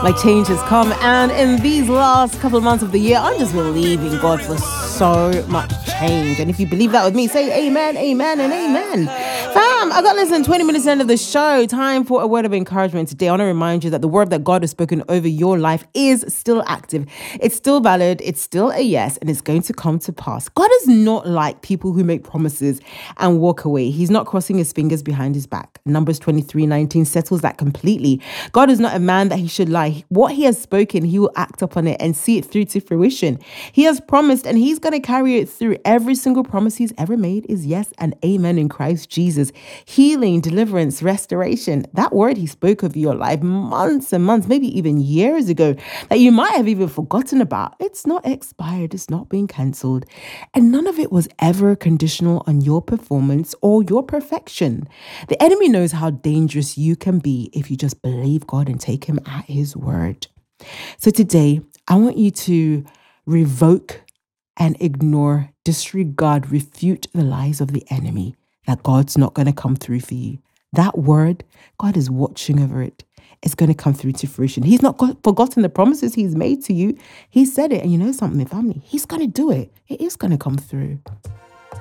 My change has come, and in these last couple of months of the year, I'm just believing God for so much change. And if you believe that with me, say amen, amen, and amen. Fam, I got less than 20 minutes into the show. Time for a word of encouragement today. I want to remind you that the word that God has spoken over your life is still active. It's still valid. It's still a yes, and it's going to come to pass. God is not like people who make promises and walk away. He's not crossing his fingers behind his back. Numbers 23:19 settles that completely. God is not a man that he should lie. What he has spoken, he will act upon it and see it through to fruition. He has promised, and he's going to carry it through. Every single promise he's ever made is yes and amen in Christ Jesus. Healing, deliverance, restoration. That word he spoke of your life months and months, maybe even years ago, that you might have even forgotten about. It's not expired. It's not being cancelled. And none of it was ever conditional on your performance or your perfection. The enemy knows how dangerous you can be if you just believe God and take him at his word. So today, I want you to revoke and ignore, disregard, refute the lies of the enemy that God's not going to come through for you. That word, God is watching over it. It's going to come through to fruition. He's not forgotten the promises he's made to you. He said it. And you know something, family, he's going to do it. It is going to come through.